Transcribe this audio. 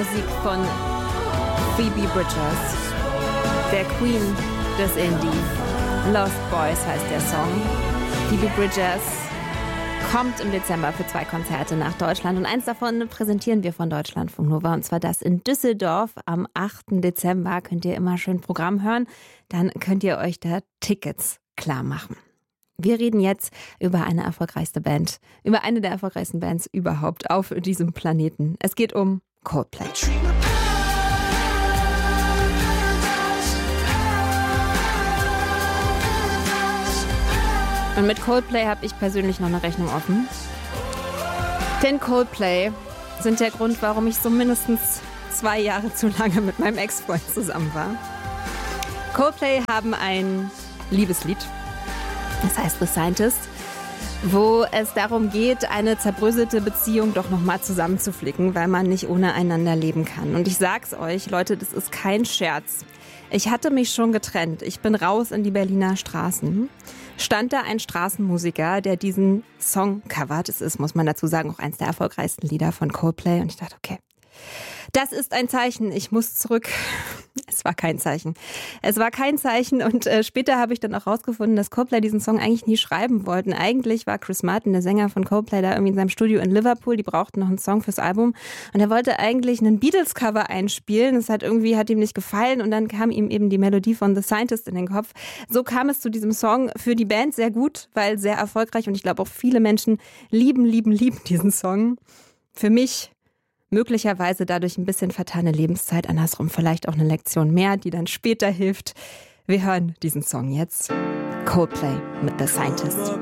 Musik von Phoebe Bridgers, der Queen des Indie. Lost Boys heißt der Song. Phoebe Bridgers kommt im Dezember für 2 Konzerte nach Deutschland und eins davon präsentieren wir von Deutschlandfunk Nova, und zwar das in Düsseldorf am 8. Dezember. Könnt ihr immer schön Programm hören, dann könnt ihr euch da Tickets klar machen. Wir reden jetzt über eine der erfolgreichsten Bands überhaupt auf diesem Planeten. Es geht um Coldplay. Und mit Coldplay habe ich persönlich noch eine Rechnung offen. Denn Coldplay sind der Grund, warum ich so mindestens 2 Jahre zu lange mit meinem Ex-Freund zusammen war. Coldplay haben ein Liebeslied, das heißt The Scientist, wo es darum geht, eine zerbröselte Beziehung doch nochmal zusammenzuflicken, weil man nicht ohne einander leben kann. Und ich sag's euch, Leute, das ist kein Scherz. Ich hatte mich schon getrennt. Ich bin raus in die Berliner Straßen. Stand da ein Straßenmusiker, der diesen Song covert. Es ist, muss man dazu sagen, auch eines der erfolgreichsten Lieder von Coldplay. Und ich dachte, okay, das ist ein Zeichen. Ich muss zurück. Es war kein Zeichen. Und später habe ich dann auch rausgefunden, dass Coldplay diesen Song eigentlich nie schreiben wollten. Eigentlich war Chris Martin, der Sänger von Coldplay, da irgendwie in seinem Studio in Liverpool. Die brauchten noch einen Song fürs Album. Und er wollte eigentlich einen Beatles-Cover einspielen. Das hat ihm nicht gefallen. Und dann kam ihm eben die Melodie von The Scientist in den Kopf. So kam es zu diesem Song. Für die Band sehr gut, weil sehr erfolgreich. Und ich glaube auch viele Menschen lieben diesen Song. Für mich möglicherweise dadurch ein bisschen vertane Lebenszeit, andersrum vielleicht auch eine Lektion mehr, die dann später hilft. Wir hören diesen Song jetzt. Coldplay mit The Scientist.